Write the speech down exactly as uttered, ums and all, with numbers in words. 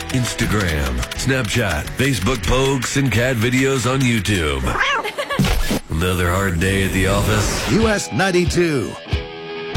Instagram, Snapchat, Facebook posts, and cat videos on YouTube. Another hard day at the office? U S ninety-two.